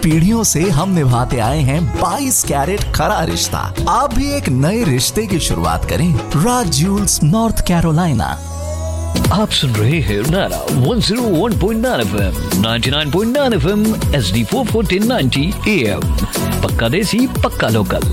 पीढ़ियों से हम निभाते आए हैं 22 कैरेट खरा रिश्ता। आप भी एक नए रिश्ते की शुरुआत करें राज ज्यूल्स नॉर्थ कैरोलिना। आप सुन रहे हैं नारा 101.9 FM, 99.9 FM, HD4 1490 AM। पक्का देसी, पक्का लोकल।